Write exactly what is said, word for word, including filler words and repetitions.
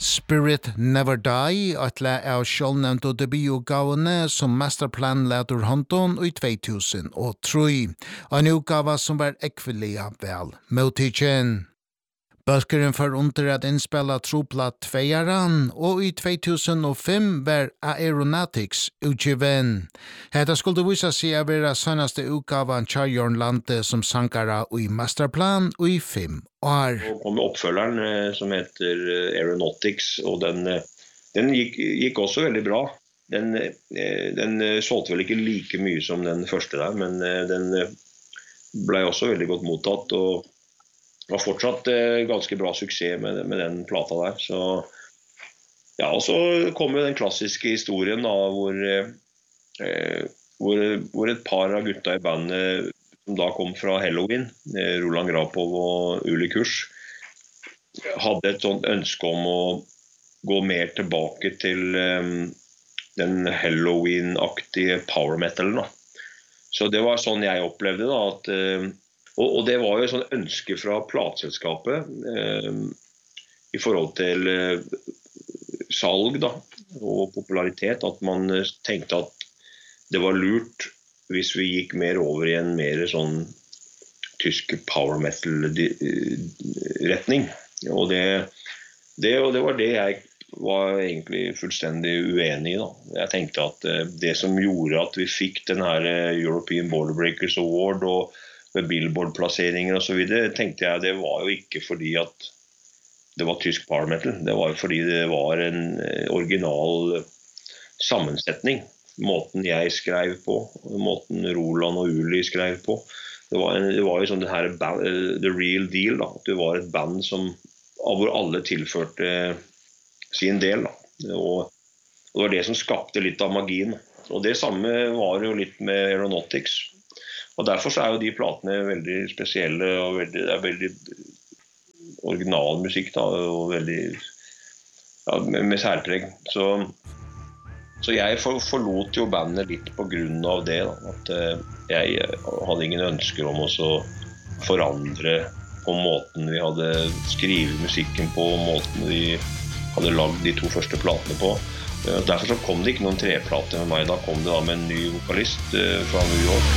Spirit Never Die, et le av sjålnevnt og debutgavene som Masterplan leder hånden i två tusen og tre. En utgave som var ekvelia vel motigen. Bølgeren for under at innspela troplatt tveiaran, og i två tusen og fem var Aeronautics utgiven. Hetta skulle visa seg å være sønnaste utgaven Charjorn Lante som sankara i Masterplan og i fem år. Og kom oppfølgeren eh, som heter eh, Aeronautics, og den, eh, den gikk, gikk også veldig bra. Den, eh, den eh, solgte vel ikke like mye som den første der, men eh, den eh, ble også veldig godt mottatt, og var fortsatt eh, ganske bra suksess med, med den plata der. Så, ja, og så kom jo den klassiske historien da, hvor, eh, hvor, hvor et par av gutta i bandet som da kom fra Halloween, eh, Roland Grapov og Uli Kurs, hadde et sånt ønske om å gå mer tilbake til eh, den Halloween-aktige power metalen da. Så det var sånn jeg opplevde da, at eh, Og, og det var jo et sånn ønske fra plateselskapet eh, i forhold til eh, salg da, og popularitet, at man tenkte at det var lurt hvis vi gikk mer over i en mer sånn tysk power metal retning. Og det, det, og det var det jeg var egentlig fullstendig uenig i da. Jeg tenkte at eh, det som gjorde at vi fikk den her European Border Breakers Award og med Billboard-plasseringer og så videre, tenkte jeg det var jo ikke fordi at det var tysk power metal. Det var jo fordi det var en original sammensetning. Måten jeg skrev på, måten Roland og Uli skrev på. Det var, en, det var jo sånn det her band, the real deal da. Det var et band som, av hvor alle tilførte sin del da. Og, og det var det som skapte litt av magien. Og det samme var jo litt med Aeronautics. Og derfor så er jo de platene veldig spesielle, og veldig, det er veldig original musikk da, og veldig, ja, med, med særpreg. Så, så jeg for, forlot jo bandet litt på grunn av det, da, at uh, jeg hadde ingen ønsker om å forandre på måten vi hadde skrivet musikken på, måten vi hadde lagd de to første platene på. Uh, derfor så kom det ikke noen treplater med meg, da kom det da med en ny vokalist uh, fra New York.